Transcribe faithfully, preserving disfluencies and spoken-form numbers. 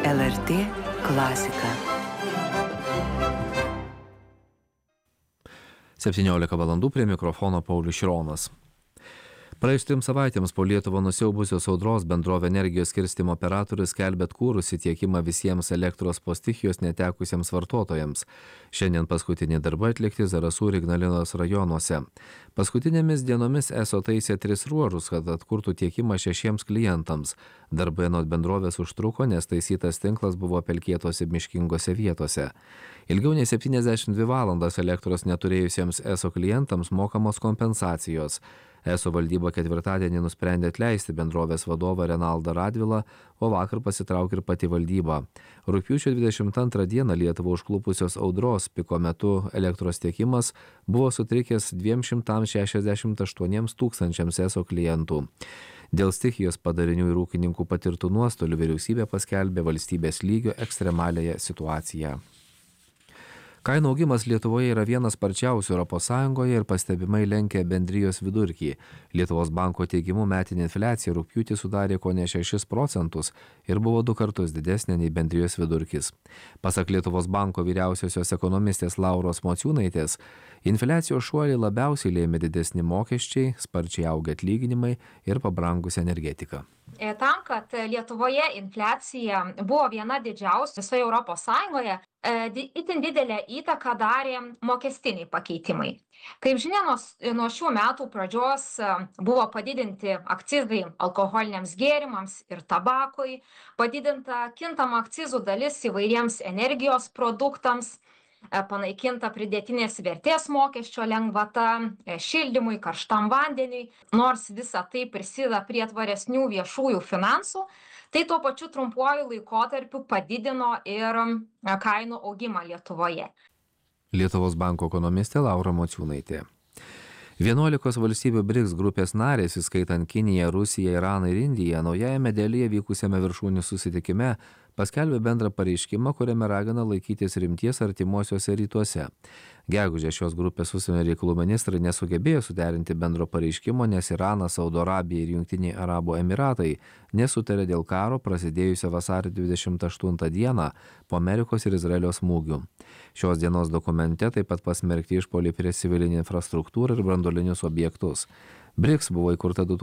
L R T klasika. septyniolika valandų prie mikrofono Paulius Šironas. Praėjus trims savaitėms po Lietuvą nusiaubusios audros bendrovė energijos skirstymo operatorius skelbia atkūrusi tiekimą visiems elektros po stichijos netekusiems vartotojams. Šiandien paskutiniai darbai atlikti Zarasų ir Ignalinos rajonuose. Paskutinėmis dienomis ESO taisė tris ruožus, kad atkurtų tiekimą šešiems klientams. Darbai anot bendrovės užtruko, nes taisytas tinklas buvo pelkėtose miškingose vietose. Ilgiau nei septyniasdešimt dvi valandas elektros neturėjusiems ESO klientams mokamos kompensacijos. ESO valdyba ketvirtadienį nusprendė atleisti bendrovės vadovą Renaldą Radvilą, o vakar pasitraukė ir pati valdyba. Rugpjūčio dvidešimt antrą dieną Lietuvą užklupusios audros piko metu elektros tiekimas buvo sutrikęs dviem šimtams šešiasdešimt aštuoniems tūkstančiams ESO klientų. Dėl stichijos padarinių ir ūkininkų patirtų nuostolių vyriausybė paskelbė valstybės lygio ekstremaliąją situaciją. Kainų augimas Lietuvoje yra vienas sparčiausių Europos Sąjungoje ir pastebimai lenkia bendrijos vidurkį. Lietuvos banko teigimu metinė infliacija rugpjūtį sudarė kone šešis procentus ir buvo du kartus didesnė nei bendrijos vidurkis. Pasak Lietuvos banko vyriausiosios ekonomistės Lauros Mociūnaitės, infliacijos šuolį labiausiai lėmė didesni mokesčiai, sparčiai auga atlyginimai ir pabrangusi energetika. Tam, kad Lietuvoje infliacija buvo viena didžiausių visoje Europos Sąjungoje, itin didelę įtaką darė mokestiniai pakeitimai. Kaip žinia, nuo šių metų pradžios buvo padidinti akcizai alkoholiniams gėrimams ir tabakui, padidinta kintama akcizų dalis įvairiems energijos produktams, panaikinta pridėtinės vertės mokesčio lengvata šildymui, karštam vandeniui. Nors visa tai prisideda prie tvaresnių viešųjų finansų, tai tuo pačiu trumpuoju laikotarpiu padidino ir kainų augimą Lietuvoje. Lietuvos banko ekonomistė Laura Mociūnaitė. vienuolikos valstybių BRICS grupės narės, įskaitant Kiniją, Rusiją, Iraną ir Indiją, naujajame Delyje vykusiame viršūnių susitikime paskelbė bendrą pareiškimą, kuriame ragina laikytis rimties artimuosiuose rytuose. Gegužę šios grupės užsienio reikalų ministrai nesugebėjo suderinti bendro pareiškimo, nes Iranas, Saudo Arabija ir Jungtiniai Arabų Emiratai nesutarė dėl karo prasidėjusio vasario dvidešimt aštuntą dieną po Amerikos ir Izraelio smūgių. Šios dienos dokumente taip pat pasmerkti išpuoliai prieš civilinę infrastruktūrą ir branduolinius objektus. BRICS buvo įkurta du